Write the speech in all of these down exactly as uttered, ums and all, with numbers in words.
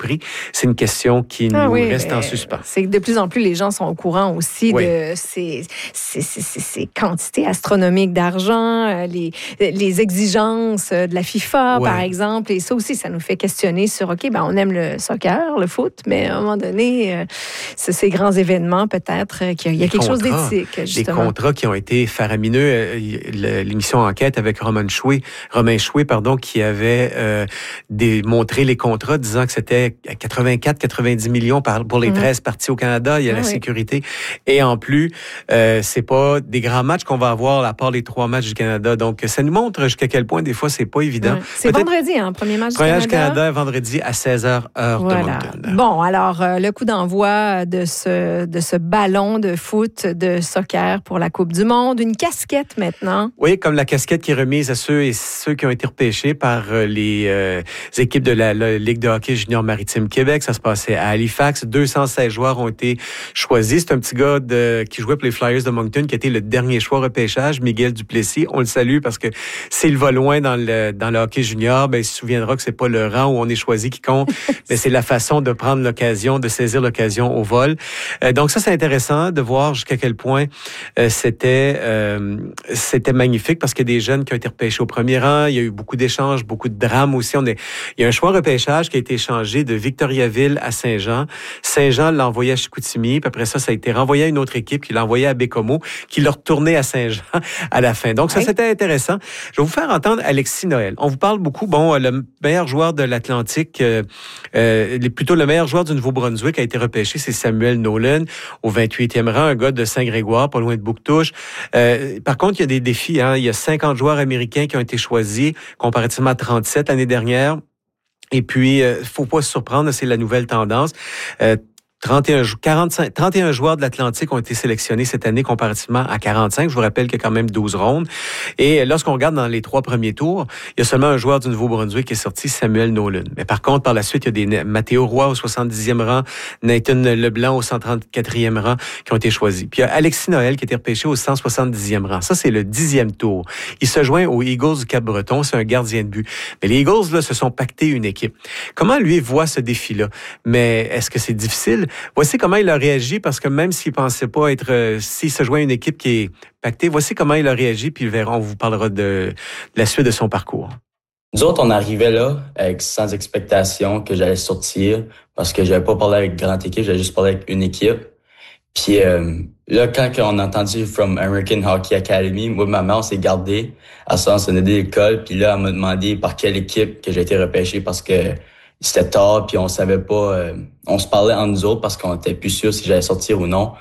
prix? C'est une question qui ah nous oui, reste en suspens. C'est que de plus en plus, les gens sont au courant aussi oui. de ces, ces, ces, ces quantités astronomiques d'argent, les, les exigences de la FIFA, oui. par exemple. Et ça aussi, ça nous fait questionner sur, OK, ben, on aime le soccer, le foot, mais à un moment donné, c'est ces grands événements, peut-être qu'il y a, il y a quelque contrats, chose d'éthique, justement. Les contrats qui ont été faramineux. L'émission Enquête avec Romain Chouet, Romain Chouet, pardon, qui avait euh, démontré les contrats, disant que c'était quatre-vingt-quatre à quatre-vingt-dix millions par, pour les treize mmh. parties au Canada. Il y a ah, la oui. sécurité. Et en plus, euh, c'est pas des grands matchs qu'on va avoir à part les trois matchs du Canada. Donc, ça nous montre jusqu'à quel point, des fois, c'est pas évident. Ouais. C'est Peut-être vendredi, hein, premier match premier du Canada. Premier match Canada, vendredi à seize heures, heure voilà. de Moncton. Bon, alors, euh, le coup d'envoi de ce, de ce ballon de foot, de soccer pour la Coupe du Monde. Une casquette maintenant. Oui, comme la casquette qui est remise à ceux et ceux qui ont été repêchés par les, euh, les équipes de la, la Ligue de hockey junior maritime Québec. Ça se passait à Halifax. deux cent seize joueurs ont été choisis. C'est un petit gars de, qui jouait pour les Flyers de Moncton qui a été le dernier choix repêchage, Miguel Duplessis. On le salue parce que s'il va loin dans le, dans le hockey junior, ben, il se souviendra que c'est pas le rang où on est choisi qui compte, mais c'est la façon de prendre l'occasion, de saisir l'occasion au vol. Euh, donc ça, c'est intéressant de voir jusqu'à quel point euh, c'était euh, c'était magnifique parce qu'il y a des jeunes qui ont été repêchés au premier rang. Il y a eu beaucoup d'échanges, beaucoup de drames aussi. On est, il y a un choix repêchage qui a été échangé de Victoriaville à Saint-Jean. Saint-Jean l'a envoyé à Chicoutimi, puis après ça, ça a été renvoyé à une autre équipe qui l'a envoyé à Bécomo, qui l'a retourné à Saint-Jean à la fin. Donc ça, oui. c'était intéressant. Je vais vous faire entendre Alexis Noël. On vous parle beaucoup, bon, le meilleur joueur de l'Atlantique, euh, euh, plutôt le meilleur joueur du Nouveau-Brunswick a été repêché, c'est Samuel Nolan, au vingt-huitième rang, un gars de Saint-Grégoire, pas loin de Bouctouche. Euh, par contre, il y a des défis. Hein. Il y a cinquante joueurs américains qui ont été choisis, comparativement à trente-sept l'année dernière. Et puis, euh, faut pas se surprendre, c'est la nouvelle tendance. Euh, trente et un, quarante-cinq, trente et un joueurs de l'Atlantique ont été sélectionnés cette année comparativement à quarante-cinq. Je vous rappelle qu'il y a quand même douze rondes. Et lorsqu'on regarde dans les trois premiers tours, il y a seulement un joueur du Nouveau-Brunswick qui est sorti, Samuel Nolan. Mais par contre, par la suite, il y a des Mathéo Roy au soixante-dixième rang, Nathan Leblanc au cent trente-quatrième rang qui ont été choisis. Puis il y a Alexis Noël qui a été repêché au cent soixante-dixième rang. Ça, c'est le dixième tour. Il se joint aux Eagles du Cap-Breton. C'est un gardien de but. Mais les Eagles, là, se sont pactés une équipe. Comment lui voit ce défi-là? Mais est-ce que c'est difficile? Voici comment il a réagi, parce que même s'il pensait pas être... Euh, s'il se joint à une équipe qui est pactée, voici comment il a réagi, puis verrons, on vous parlera de, de la suite de son parcours. Nous autres, on arrivait là avec sans expectation que j'allais sortir, parce que j'avais pas parlé avec une grande équipe, j'avais juste parlé avec une équipe. Puis euh, là, quand on a entendu « From American Hockey Academy », moi et ma mère, on s'est gardés. À ça, on s'est aidé l'école, puis là, elle m'a demandé par quelle équipe que j'ai été repêché, parce que c'était tard, puis on savait pas... Euh, on se parlait entre nous autres parce qu'on était plus sûr si j'allais sortir ou non.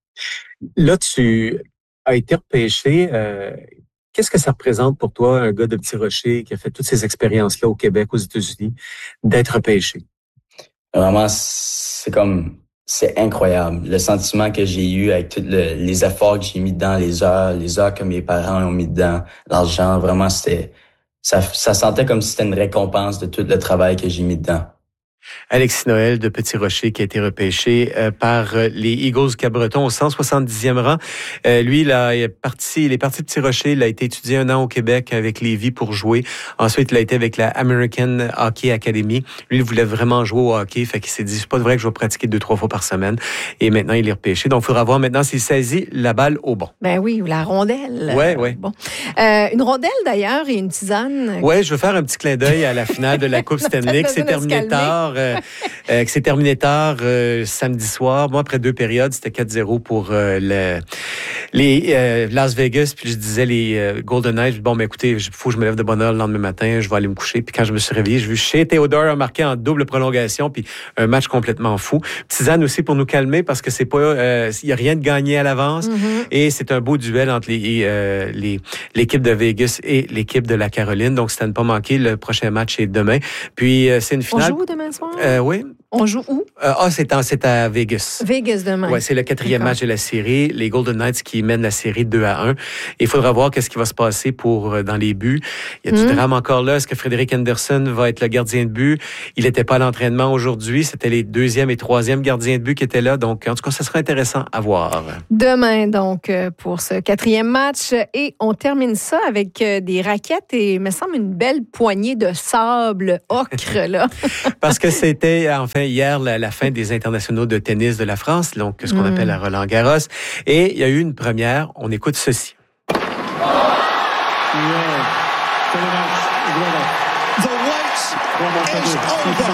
Là, tu as été repêché. Euh, qu'est-ce que ça représente pour toi, un gars de Petit Rocher qui a fait toutes ces expériences-là au Québec, aux États-Unis, d'être repêché? Vraiment, c'est comme... C'est incroyable. Le sentiment que j'ai eu avec tous le, les efforts que j'ai mis dedans, les heures, les heures que mes parents ont mis dedans, l'argent, vraiment, c'était... Ça, ça sentait comme si c'était une récompense de tout le travail que j'ai mis dedans. Alexis Noël de Petit Rocher qui a été repêché euh, par euh, les Eagles du Cap-Breton au cent soixante-dixième rang. Euh, lui, il, a, il, est parti, il est parti de Petit Rocher. Il a été étudié un an au Québec avec Lévis pour jouer. Ensuite, il a été avec la American Hockey Academy. Lui, il voulait vraiment jouer au hockey. Fait qu'il s'est dit, c'est pas vrai que je vais pratiquer deux, trois fois par semaine. Et maintenant, il est repêché. Donc, il faudra voir maintenant s'il saisit la balle au bon. Ben oui, ou la rondelle. Ouais, ouais. Bon. Euh, une rondelle, d'ailleurs, et une tisane. Ouais, je veux faire un petit clin d'œil à la finale de la Coupe Stanley qui s'est terminée tard. Euh, euh, qui s'est terminé tard euh, samedi soir. Moi, après deux périodes, c'était quatre zéro pour euh, le, les euh, Las Vegas. Puis je disais les euh, Golden Knights, bon, ben écoutez, il faut que je me lève de bonne heure le lendemain matin, je vais aller me coucher. Puis quand je me suis réveillé, j'ai vu Shea Theodore a marqué en double prolongation, puis un match complètement fou. Tisane aussi pour nous calmer, parce que c'est pas, euh, il y a rien de gagné à l'avance. Mm-hmm. Et c'est un beau duel entre les, euh, les l'équipe de Vegas et l'équipe de la Caroline. Donc, c'est à ne pas manquer. Le prochain match est demain. Puis, euh, c'est une finale. On joue demain soir? Euh, oui. On joue où? Euh, ah, c'est, en, c'est à Vegas. Vegas demain. Oui, c'est le quatrième D'accord. match de la série. Les Golden Knights qui mènent la série deux à un. Et il faudra voir qu'est-ce qui va se passer pour euh, dans les buts. Il y a du mmh. drame encore là. Est-ce que Frédéric Anderson va être le gardien de but? Il n'était pas à l'entraînement aujourd'hui. C'était les deuxième et troisième gardiens de but qui étaient là. Donc, en tout cas, ça sera intéressant à voir. Demain, donc, pour ce quatrième match. Et on termine ça avec des raquettes et, il me semble, une belle poignée de sable ocre, là. Parce que c'était, en enfin hier, la, la fin des internationaux de tennis de la France, donc ce qu'on mmh. appelle la Roland-Garros. Et il y a eu une première. On écoute ceci. The wait is over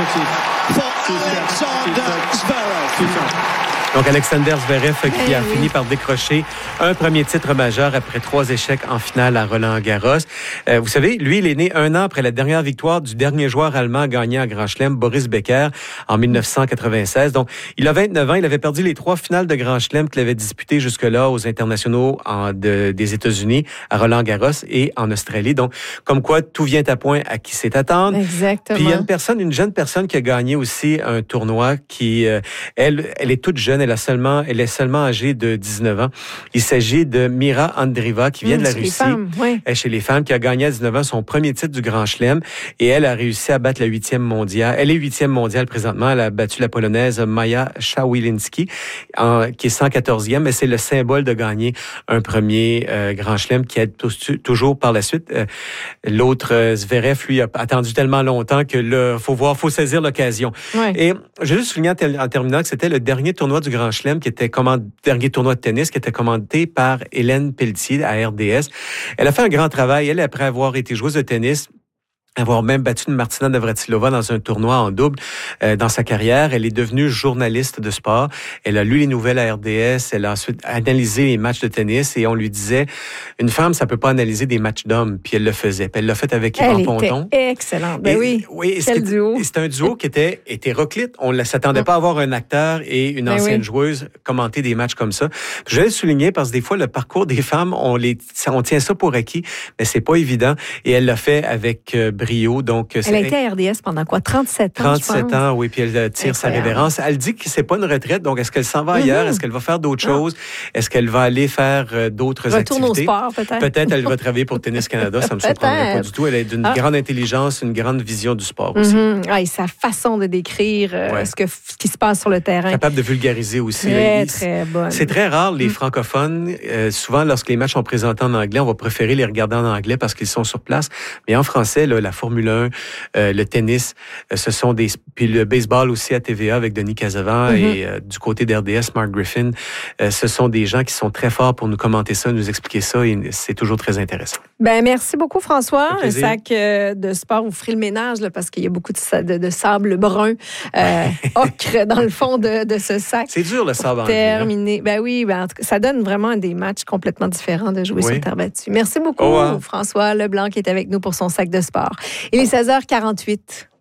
for Alexander Zverev. Donc, Alexander Zverev qui a fini par décrocher un premier titre majeur après trois échecs en finale à Roland-Garros. Euh, vous savez, lui, il est né un an après la dernière victoire du dernier joueur allemand gagné à Grand Chelem, Boris Becker, en dix-neuf cent quatre-vingt-seize. Donc, il a vingt-neuf ans. Il avait perdu les trois finales de Grand Chelem qu'il avait disputées jusque-là aux internationaux en, de, des États-Unis, à Roland-Garros et en Australie. Donc, comme quoi, tout vient à point à qui sait attendre. Exactement. Puis, il y a une personne, une jeune personne qui a gagné aussi un tournoi qui, euh, elle, elle est toute jeune. Elle a seulement, elle est seulement âgée de dix-neuf ans. Il s'agit de Mira Andreeva qui vient mmh, de la chez Russie. Les femmes, oui. Chez les femmes, qui a gagné à dix-neuf ans son premier titre du Grand Chelem et elle a réussi à battre la huitième mondiale. Elle est huitième mondiale présentement. Elle a battu la Polonaise Maja Szawilinski, en, qui est cent quatorzième, mais c'est le symbole de gagner un premier euh, Grand Chelem qui aide toujours par la suite. Euh, l'autre, euh, Zverev, lui, a attendu tellement longtemps que le, faut voir, faut saisir l'occasion. Ouais. Et je veux juste souligner en terminant que c'était le dernier tournoi du Grand Chelem, qui était commandé, dernier tournoi de tennis, qui était commandé par Hélène Pelletier à R D S. Elle a fait un grand travail. Elle, après avoir été joueuse de tennis, avoir même battu une Martina Navratilova dans un tournoi en double euh, dans sa carrière. Elle est devenue journaliste de sport. Elle a lu les nouvelles à R D S. Elle a ensuite analysé les matchs de tennis et on lui disait, une femme, ça peut pas analyser des matchs d'hommes. Puis elle le faisait. Puis elle l'a fait avec Yvan Ponton. Elle était excellente. Ben et, oui. Oui. Quel duo. C'était un duo qui était hétéroclite. On ne s'attendait pas à avoir un acteur et une ben ancienne oui. joueuse commenter des matchs comme ça. Puis je vais le souligner parce que des fois, le parcours des femmes, on les, on tient ça pour acquis, mais c'est pas évident. Et elle l'a fait avec euh, brio. Donc, elle a été à R D S pendant quoi? trente-sept ans, trente-sept ans, oui. Puis elle tire sa révérence. Elle dit que c'est pas une retraite. Donc, est-ce qu'elle s'en va ailleurs? Mm-hmm. Est-ce qu'elle va faire d'autres ah. choses? Est-ce qu'elle va aller faire euh, d'autres Retourne activités? Retourne au sport, peut-être. Peut-être elle va travailler pour Tennis Canada. Ça me surprendrait pas du tout. Elle est d'une ah. grande intelligence, une grande vision du sport aussi. Mm-hmm. Ah, et sa façon de décrire euh, ouais. ce, que, ce qui se passe sur le terrain. Capable de vulgariser aussi. Très, là. très bonne. C'est très rare, les mm. francophones. Euh, souvent, lorsque les matchs sont présentés en anglais, on va préférer les regarder en anglais parce qu'ils sont sur place. Mais en français, là, la Formule un, euh, le tennis, euh, ce sont des... Puis le baseball aussi à T V A avec Denis Casavant mm-hmm. et euh, du côté d'R D S, Mark Griffin. Euh, ce sont des gens qui sont très forts pour nous commenter ça, nous expliquer ça et c'est toujours très intéressant. Ben merci beaucoup, François. Un sac euh, de sport, vous ferez le ménage là, parce qu'il y a beaucoup de, de, de sable brun, euh, ocre dans le fond de, de ce sac. C'est dur le sable en terminé. Hein? Ben oui, ben, en tout cas, ça donne vraiment des matchs complètement différents de jouer oui. sur terre battue. Merci beaucoup, oh, wow. François Leblanc qui est avec nous pour son sac de sport. Il est seize heures quarante-huit.